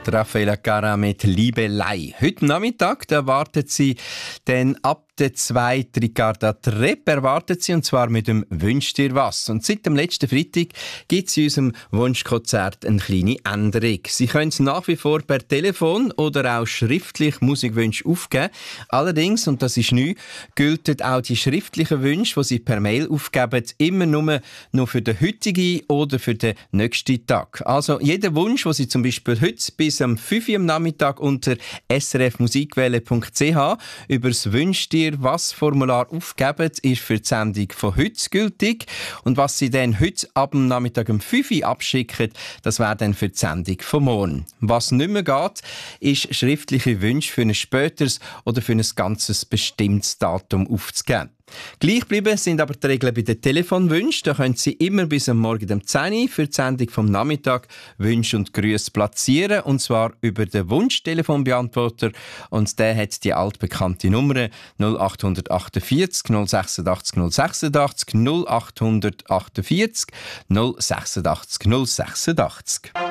Die Raffaella Carrà mit «Liebelei». Heute Nachmittag erwartet sie dann ab der 2. Ricarda Trepp erwartet sie, und zwar mit dem «Wünsch dir was». Und seit dem letzten Freitag gibt es in unserem Wunschkonzert eine kleine Änderung. Sie können nach wie vor per Telefon oder auch schriftlich Musikwünsche aufgeben. Allerdings, und das ist neu, gelten auch die schriftlichen Wünsche, die Sie per Mail aufgeben, immer nur noch für den heutigen oder für den nächsten Tag. Also jeder Wunsch, den Sie zum Beispiel heute bis am 5 Uhr am Nachmittag unter srfmusikwelle.ch über das «Wünsch dir was» Formular aufgeben, ist für die Sendung von heute gültig. Und was Sie dann heute ab dem Nachmittag um 5 Uhr abschicken, das wäre dann für die Sendung von morgen. Was nicht mehr geht, ist schriftliche Wünsche für ein späteres oder für ein ganzes bestimmtes Datum aufzugeben. Gleich geblieben sind aber die Regeln bei den Telefonwünschen. Da können Sie immer bis am Morgen um 10 Uhr für die Sendung vom Nachmittag Wünsche und Grüße platzieren. Und zwar über den Wunschtelefonbeantworter. Und der hat die altbekannte Nummer 0848 086 086 0848 086 086.